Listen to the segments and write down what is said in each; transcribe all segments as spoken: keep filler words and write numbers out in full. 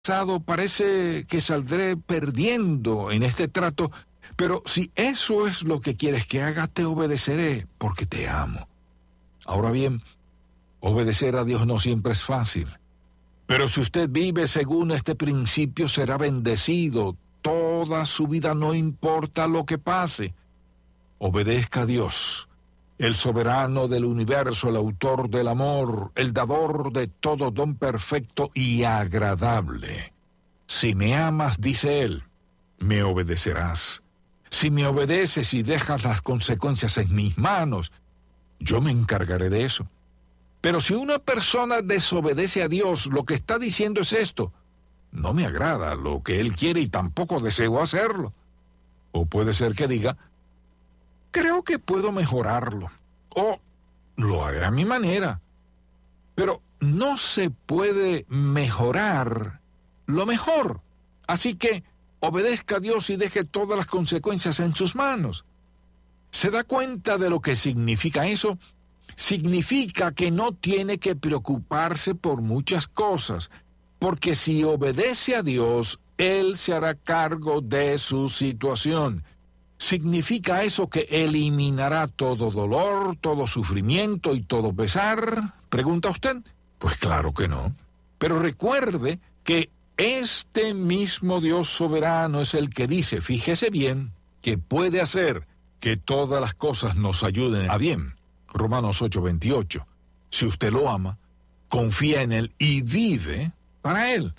parece que saldré perdiendo en este trato, pero si eso es lo que quieres que haga, te obedeceré porque te amo. Ahora bien, obedecer a Dios no siempre es fácil, pero si usted vive según este principio, será bendecido toda su vida, no importa lo que pase. Obedezca a Dios, el soberano del universo, el autor del amor, el dador de todo don perfecto y agradable. Si me amas, dice Él, me obedecerás. Si me obedeces y dejas las consecuencias en mis manos, yo me encargaré de eso. Pero si una persona desobedece a Dios, lo que está diciendo es esto: no me agrada lo que Él quiere y tampoco deseo hacerlo. O puede ser que diga: creo que puedo mejorarlo, o lo haré a mi manera. Pero no se puede mejorar lo mejor. Así que obedezca a Dios y deje todas las consecuencias en sus manos. ¿Se da cuenta de lo que significa eso? Significa que no tiene que preocuparse por muchas cosas, porque si obedece a Dios, Él se hará cargo de su situación. ¿Significa eso que eliminará todo dolor, todo sufrimiento y todo pesar? ¿Pregunta usted? Pues claro que no. Pero recuerde que este mismo Dios soberano es el que dice, fíjese bien, que puede hacer que todas las cosas nos ayuden a bien. Romanos ocho veintiocho. Si usted lo ama, confía en Él y vive para Él.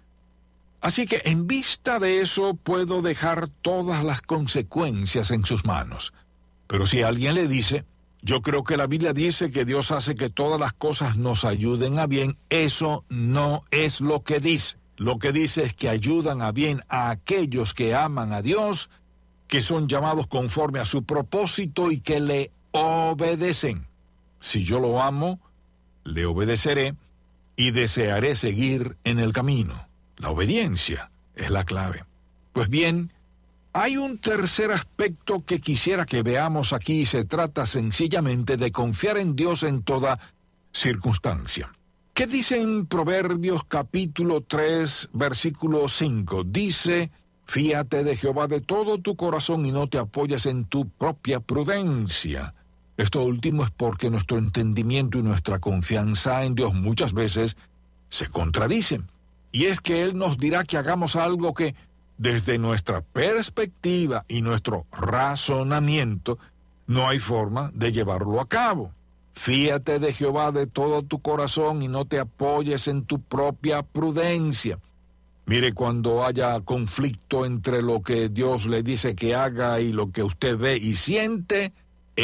Así que en vista de eso puedo dejar todas las consecuencias en sus manos. Pero si alguien le dice, yo creo que la Biblia dice que Dios hace que todas las cosas nos ayuden a bien, eso no es lo que dice. Lo que dice es que ayudan a bien a aquellos que aman a Dios, que son llamados conforme a su propósito y que le obedecen. Si yo lo amo, le obedeceré y desearé seguir en el camino. La obediencia es la clave. Pues bien, hay un tercer aspecto que quisiera que veamos aquí y se trata sencillamente de confiar en Dios en toda circunstancia. ¿Qué dice en Proverbios capítulo tres, versículo cinco? Dice, fíate de Jehová de todo tu corazón y no te apoyes en tu propia prudencia. Esto último es porque nuestro entendimiento y nuestra confianza en Dios muchas veces se contradicen. Y es que Él nos dirá que hagamos algo que, desde nuestra perspectiva y nuestro razonamiento, no hay forma de llevarlo a cabo. Fíate de Jehová de todo tu corazón y no te apoyes en tu propia prudencia. Mire, cuando haya conflicto entre lo que Dios le dice que haga y lo que usted ve y siente,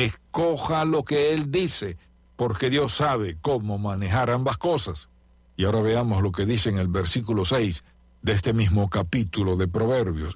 escoja lo que Él dice, porque Dios sabe cómo manejar ambas cosas. Y ahora veamos lo que dice en el versículo seis de este mismo capítulo de Proverbios.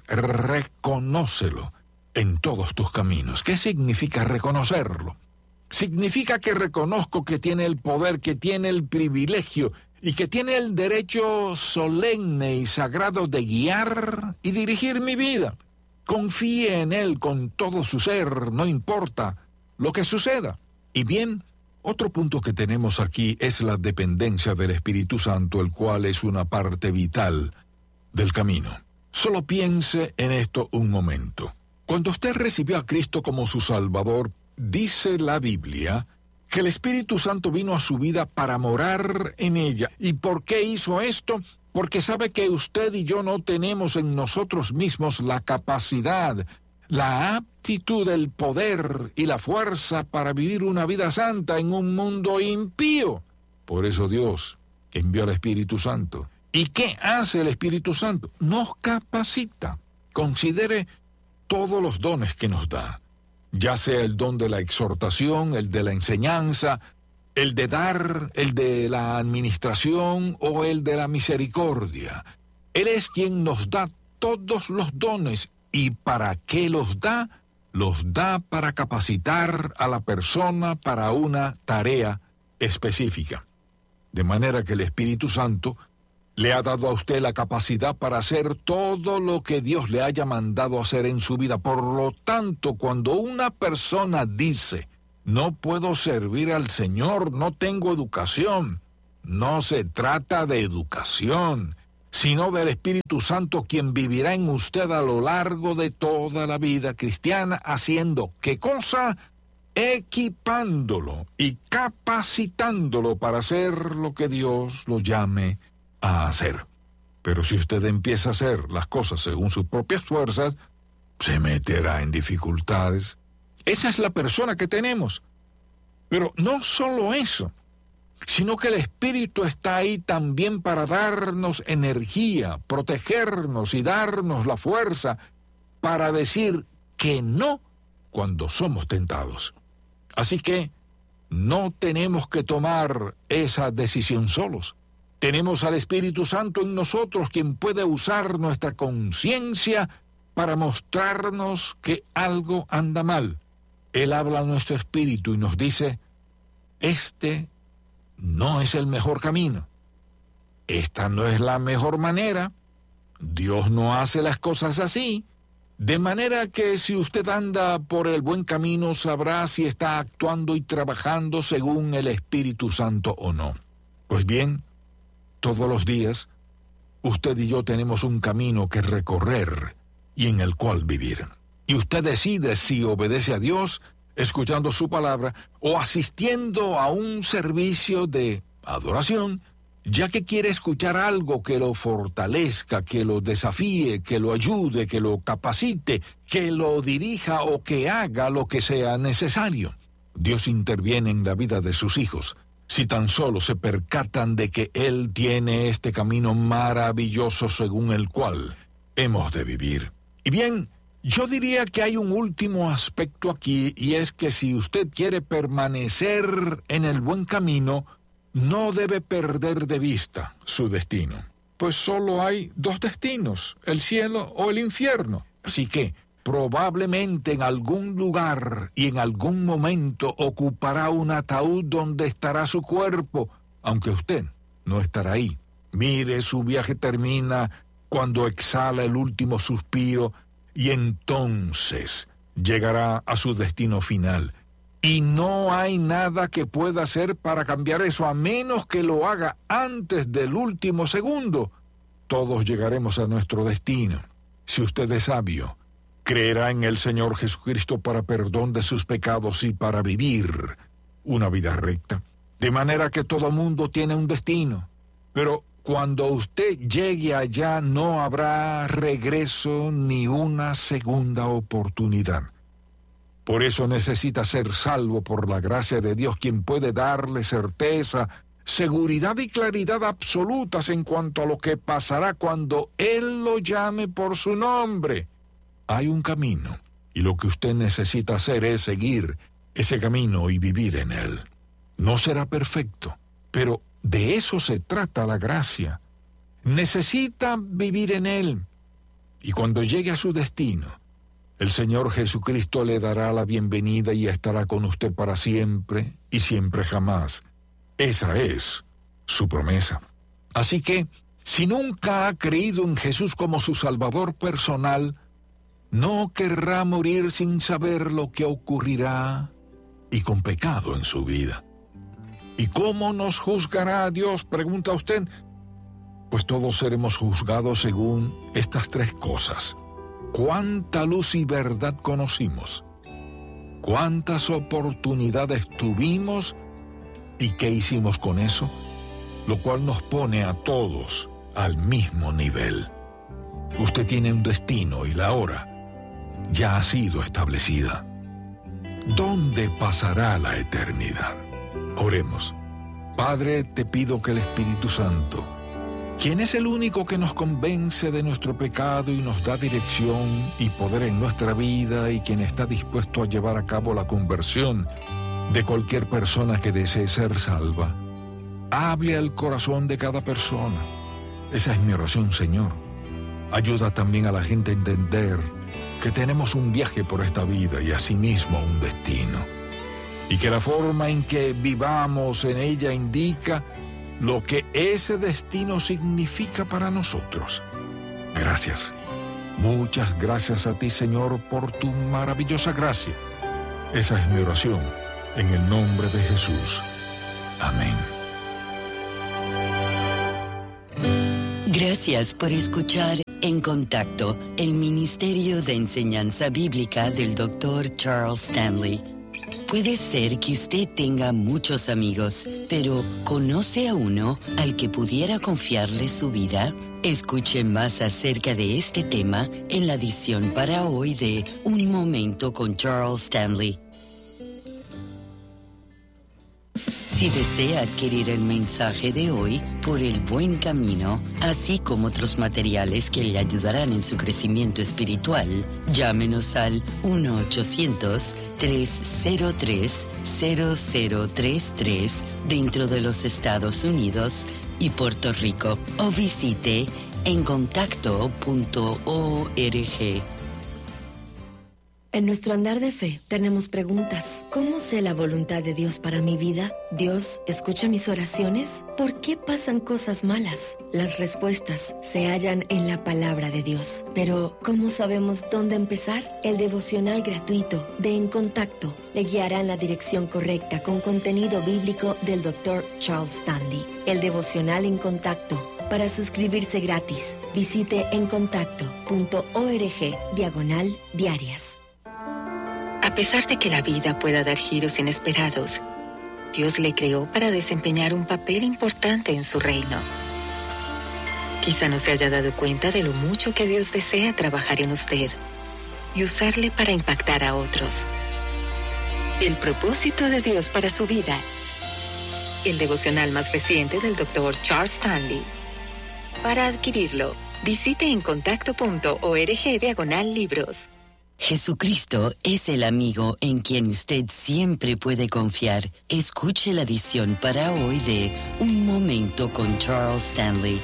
Reconócelo en todos tus caminos. ¿Qué significa reconocerlo? Significa que reconozco que tiene el poder, que tiene el privilegio y que tiene el derecho solemne y sagrado de guiar y dirigir mi vida. Confíe en Él con todo su ser, no importa lo que suceda. Y bien, otro punto que tenemos aquí es la dependencia del Espíritu Santo, el cual es una parte vital del camino. Solo piense en esto un momento. Cuando usted recibió a Cristo como su Salvador, dice la Biblia que el Espíritu Santo vino a su vida para morar en ella. ¿Y por qué hizo esto? Porque sabe que usted y yo no tenemos en nosotros mismos la capacidad, la aptitud, el poder y la fuerza para vivir una vida santa en un mundo impío. Por eso Dios envió al Espíritu Santo. ¿Y qué hace el Espíritu Santo? Nos capacita. Considere todos los dones que nos da, ya sea el don de la exhortación, el de la enseñanza, el de dar, el de la administración o el de la misericordia. Él es quien nos da todos los dones. ¿Y para qué los da? Los da para capacitar a la persona para una tarea específica. De manera que el Espíritu Santo le ha dado a usted la capacidad para hacer todo lo que Dios le haya mandado hacer en su vida. Por lo tanto, cuando una persona dice, no puedo servir al Señor, no tengo educación, no se trata de educación, sino del Espíritu Santo, quien vivirá en usted a lo largo de toda la vida cristiana, haciendo, ¿qué cosa? Equipándolo y capacitándolo para hacer lo que Dios lo llame a hacer. Pero si usted empieza a hacer las cosas según sus propias fuerzas, se meterá en dificultades. Esa es la persona que tenemos. Pero no solo eso, sino que el Espíritu está ahí también para darnos energía, protegernos y darnos la fuerza para decir que no cuando somos tentados. Así que no tenemos que tomar esa decisión solos. Tenemos al Espíritu Santo en nosotros, quien puede usar nuestra conciencia para mostrarnos que algo anda mal. Él habla a nuestro espíritu y nos dice, este no es el mejor camino. Esta no es la mejor manera. Dios no hace las cosas así. De manera que si usted anda por el buen camino, sabrá si está actuando y trabajando según el Espíritu Santo o no. Pues bien, todos los días, usted y yo tenemos un camino que recorrer y en el cual vivir. Y usted decide si obedece a Dios, escuchando su palabra, o asistiendo a un servicio de adoración, ya que quiere escuchar algo que lo fortalezca, que lo desafíe, que lo ayude, que lo capacite, que lo dirija o que haga lo que sea necesario. Dios interviene en la vida de sus hijos, si tan solo se percatan de que Él tiene este camino maravilloso según el cual hemos de vivir. Y bien, yo diría que hay un último aspecto aquí, y es que si usted quiere permanecer en el buen camino, no debe perder de vista su destino. Pues solo hay dos destinos, el cielo o el infierno. Así que probablemente en algún lugar y en algún momento ocupará un ataúd donde estará su cuerpo, aunque usted no estará ahí. Mire, su viaje termina cuando exhala el último suspiro y entonces llegará a su destino final. Y no hay nada que pueda hacer para cambiar eso, a menos que lo haga antes del último segundo. Todos llegaremos a nuestro destino. Si usted es sabio, creerá en el Señor Jesucristo para perdón de sus pecados y para vivir una vida recta. De manera que todo mundo tiene un destino. Pero cuando usted llegue allá, no habrá regreso ni una segunda oportunidad. Por eso necesita ser salvo por la gracia de Dios, quien puede darle certeza, seguridad y claridad absolutas en cuanto a lo que pasará cuando Él lo llame por su nombre. Hay un camino, y lo que usted necesita hacer es seguir ese camino y vivir en él. No será perfecto, pero de eso se trata la gracia. Necesita vivir en él, y cuando llegue a su destino, el Señor Jesucristo le dará la bienvenida y estará con usted para siempre y siempre jamás. Esa es su promesa. Así que, si nunca ha creído en Jesús como su Salvador personal, no querrá morir sin saber lo que ocurrirá y con pecado en su vida. ¿Y cómo nos juzgará Dios?, pregunta usted. Pues todos seremos juzgados según estas tres cosas. ¿Cuánta luz y verdad conocimos? ¿Cuántas oportunidades tuvimos? ¿Y qué hicimos con eso? Lo cual nos pone a todos al mismo nivel. Usted tiene un destino y la hora ya ha sido establecida. ¿Dónde pasará la eternidad? Oremos. Padre, te pido que el Espíritu Santo, quien es el único que nos convence de nuestro pecado y nos da dirección y poder en nuestra vida, y quien está dispuesto a llevar a cabo la conversión de cualquier persona que desee ser salva, hable al corazón de cada persona. Esa es mi oración, Señor. Ayuda también a la gente a entender que tenemos un viaje por esta vida y asimismo un destino, y que la forma en que vivamos en ella indica lo que ese destino significa para nosotros. Gracias. Muchas gracias a ti, Señor, por tu maravillosa gracia. Esa es mi oración, en el nombre de Jesús. Amén. Gracias por escuchar En Contacto, el Ministerio de Enseñanza Bíblica del doctor Charles Stanley. Puede ser que usted tenga muchos amigos, pero ¿conoce a uno al que pudiera confiarle su vida? Escuche más acerca de este tema en la edición para hoy de Un Momento con Charles Stanley. Si desea adquirir el mensaje de hoy, Por el Buen Camino, así como otros materiales que le ayudarán en su crecimiento espiritual, llámenos al uno ochocientos, tres cero tres, cero cero tres tres dentro de los Estados Unidos y Puerto Rico o visite en contacto punto org. En nuestro andar de fe tenemos preguntas. ¿Cómo sé la voluntad de Dios para mi vida? ¿Dios escucha mis oraciones? ¿Por qué pasan cosas malas? Las respuestas se hallan en la palabra de Dios. Pero, ¿cómo sabemos dónde empezar? El devocional gratuito de En Contacto le guiará en la dirección correcta con contenido bíblico del doctor Charles Stanley. El devocional En Contacto. Para suscribirse gratis, visite en contacto punto org diagonal diarias. A pesar de que la vida pueda dar giros inesperados, Dios le creó para desempeñar un papel importante en su reino. Quizá no se haya dado cuenta de lo mucho que Dios desea trabajar en usted y usarle para impactar a otros. El propósito de Dios para su vida. El devocional más reciente del doctor Charles Stanley. Para adquirirlo, visite en contacto punto org diagonal libros. Jesucristo es el amigo en quien usted siempre puede confiar. Escuche la edición para hoy de Un Momento con Charles Stanley.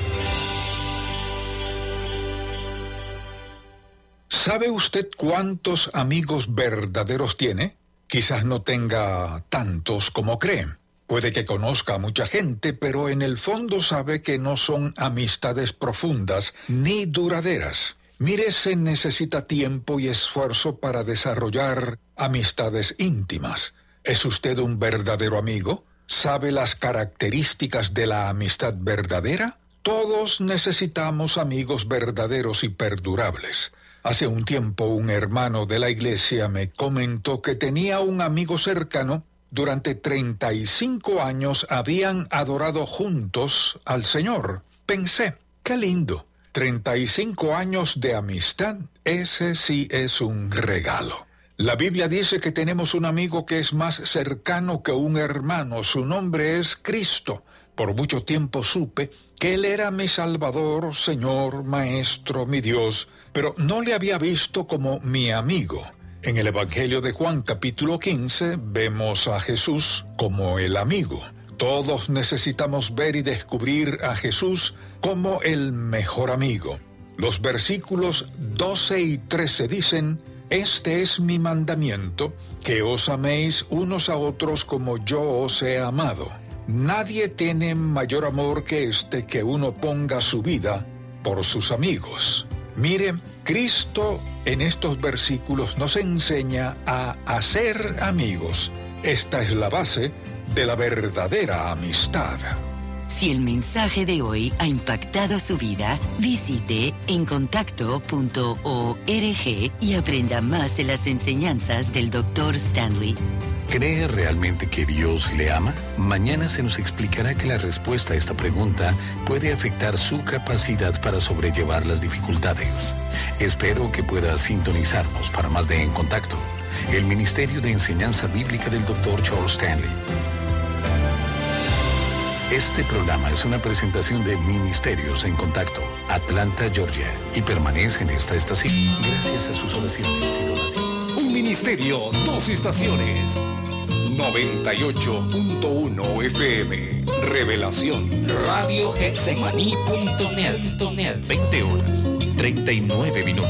¿Sabe usted cuántos amigos verdaderos tiene? Quizás no tenga tantos como cree. Puede que conozca a mucha gente, pero en el fondo sabe que no son amistades profundas ni duraderas. Mire, se necesita tiempo y esfuerzo para desarrollar amistades íntimas. ¿Es usted un verdadero amigo? ¿Sabe las características de la amistad verdadera? Todos necesitamos amigos verdaderos y perdurables. Hace un tiempo un hermano de la iglesia me comentó que tenía un amigo cercano. Durante treinta y cinco años habían adorado juntos al Señor. Pensé, qué lindo. treinta y cinco años de amistad, ese sí es un regalo. La Biblia dice que tenemos un amigo que es más cercano que un hermano. Su nombre es Cristo. Por mucho tiempo supe que Él era mi Salvador, Señor, Maestro, mi Dios, pero no le había visto como mi amigo. En el Evangelio de Juan, capítulo quince, vemos a Jesús como el amigo. Todos necesitamos ver y descubrir a Jesús como el mejor amigo. Los versículos doce y trece dicen: Este es mi mandamiento, que os améis unos a otros como yo os he amado. Nadie tiene mayor amor que este, que uno ponga su vida por sus amigos. Mire, Cristo en estos versículos nos enseña a hacer amigos. Esta es la base de la verdadera amistad. Si el mensaje de hoy ha impactado su vida, visite en contacto punto org y aprenda más de las enseñanzas del doctor Stanley. ¿Cree realmente que Dios le ama? Mañana se nos explicará que la respuesta a esta pregunta puede afectar su capacidad para sobrellevar las dificultades. Espero que pueda sintonizarnos para más de En Contacto, el Ministerio de Enseñanza Bíblica del doctor Charles Stanley. Este programa es una presentación de Ministerios en Contacto, Atlanta, Georgia, y permanece en esta estación gracias a sus oraciones y donativos. Un ministerio, dos estaciones. noventa y ocho punto uno F M. Revelación. Radio Getsemaní punto net. veinte horas, treinta y nueve minutos.